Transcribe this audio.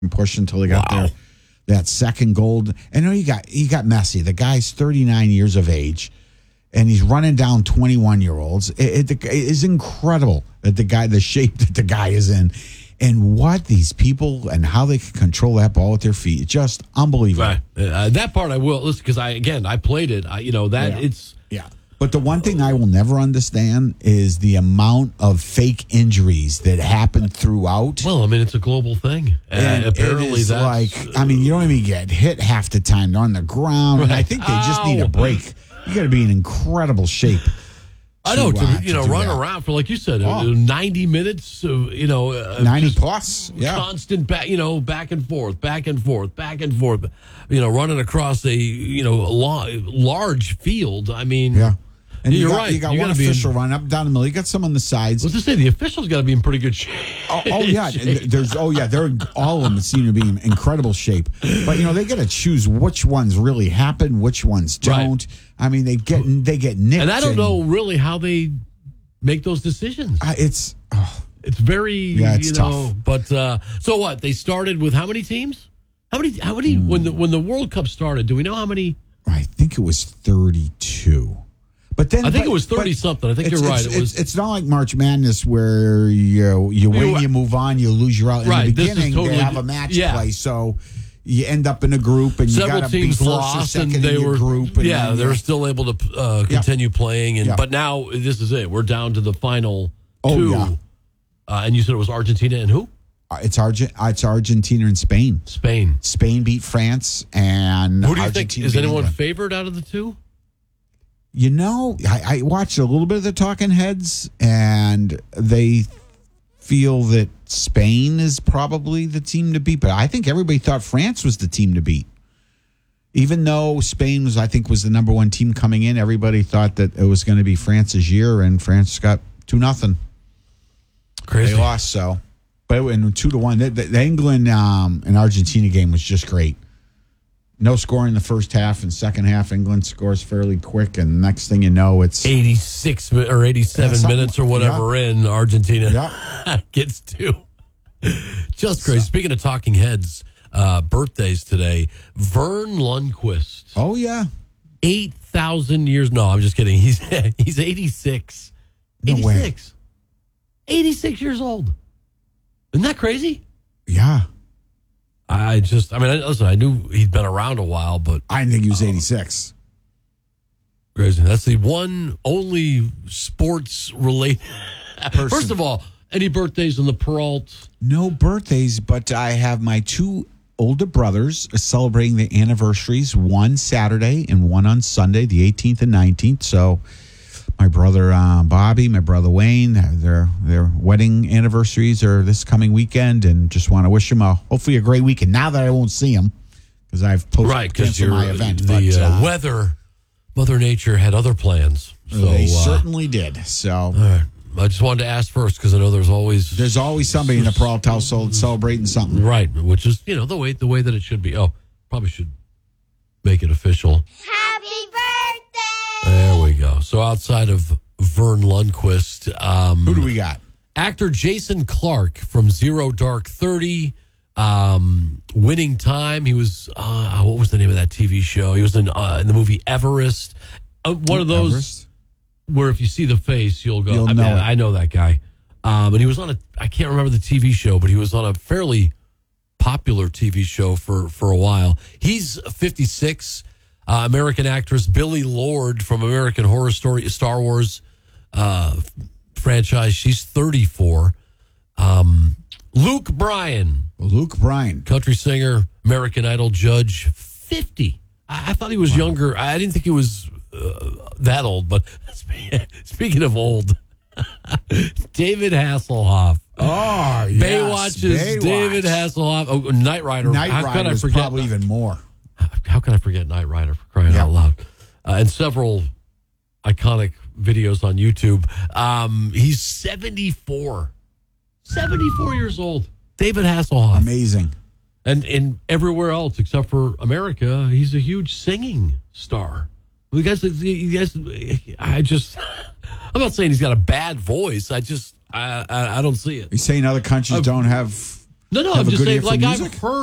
and push until they got Wow. that second gold. And then you got Messi. The guy's 39 years of age, and he's running down 21-year-olds. It is incredible that the shape that the guy is in, and what these people and how they can control that ball with their feet. Just unbelievable. Right. That part I will listen because I played it. It's. Yeah. But the one thing I will never understand is the amount of fake injuries that happen throughout. Well, I mean, it's a global thing. And apparently it is that's you don't even get hit half the time. They're on the ground. Right. And I think they just need a break. You got to be in incredible shape. I know, to run that. around for, like you said, 90 minutes, 90 plus. Yeah. constant back and forth, running across a large field. I mean, Yeah. And you're you got, right. You got You one gotta be official run up down the middle. You got some on the sides. Let's just say the officials got to be in pretty good shape. Oh yeah, they're all of them seem to be in incredible shape. But they got to choose which ones really happen, which ones don't. Right. I mean, they get nicked, And I don't know really how they make those decisions. It's very it's tough. But so what? They started with how many teams? How many when the World Cup started? Do we know how many? I think it was 32. But then I think it was 30 something. I think you're right. It's not like March Madness where you win, you move on, you lose, you're out. Right. In the This is beginning, totally they have a match play, so you end up in a group and several you got to be teams first or lost, and second they in your were group. And they were still able to continue playing. But now this is it. We're down to the final two. Yeah. And you said it was Argentina and who? It's Argentina and Spain. Spain beat France, and who do you Argentina think is beat anyone England. favored out of the two? I watched a little bit of the Talking Heads, and they feel that Spain is probably the team to beat. But I think everybody thought France was the team to beat. Even though Spain was the number one team coming in, everybody thought that it was going to be France's year, and France got 2-0. Crazy. They lost, so. But in 2-1, the England and Argentina game was just great. No scoring in the first half, and second half England scores fairly quick, and next thing you know, it's 86 or 87 minutes or whatever in Argentina gets two. Just crazy. Speaking of Talking Heads, birthdays today. Vern Lundquist. Oh yeah, 8,000 years. No, I'm just kidding. He's 86. No 86. way. 86 years old. Isn't that crazy? Yeah. Listen, I knew he'd been around a while, but I didn't think he was 86. Crazy. That's the only sports related Person. First of all, any birthdays in the Peralt? No birthdays, but I have my two older brothers celebrating the anniversaries, one Saturday and one on Sunday, the 18th and 19th. So my brother Bobby, my brother Wayne, their wedding anniversaries are this coming weekend, and just want to wish them hopefully a great weekend. Now that I won't see them because I've canceled my event. The weather, Mother Nature had other plans. So, they certainly did. So all right. I just wanted to ask first because I know there's always somebody in the Peralt household celebrating something, right? Which is the way that it should be. Oh, probably should make it official. Happy birthday! There we go. So outside of Vern Lundquist, who do we got? Actor Jason Clarke from Zero Dark 30, Winning Time. He was what was the name of that TV show? He was in the movie Everest. One of those Everest? where if you see the face, you'll go. I know that guy. But he was on I can't remember the TV show, but he was on a fairly popular TV show for a while. He's 56. American actress Billie Lourd from American Horror Story, Star Wars franchise. She's 34. Luke Bryan, country singer, American Idol judge, 50. I thought he was younger. I didn't think he was that old. But speaking of old, David Hasselhoff. Oh, yes. Baywatch's David Hasselhoff. Oh, Knight Rider. Knight Rider is probably even more. How can I forget Knight Rider, for crying out loud? And several iconic videos on YouTube. He's 74. 74 years old. David Hasselhoff. Amazing. And in everywhere else except for America, he's a huge singing star. I'm not saying he's got a bad voice. I don't see it. He's saying other countries don't have No, have I'm a just good ear saying, for like, I've music? heard